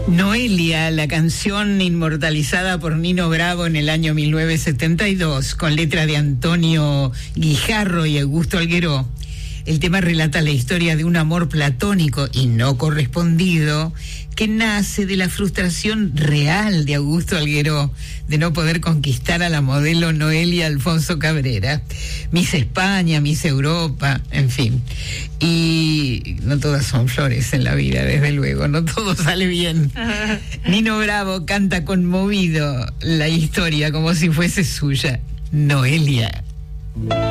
Noelia, la canción inmortalizada por Nino Bravo en el año 1972, con letra de Antonio Guijarro y Augusto Algueró. El tema relata la historia de un amor platónico y no correspondido que nace de la frustración real de Augusto Algueró de no poder conquistar a la modelo Noelia Alfonso Cabrera. Miss España, Miss Europa, en fin. Y no todas son flores en la vida, desde luego, no todo sale bien. Nino Bravo canta conmovido la historia como si fuese suya. Noelia.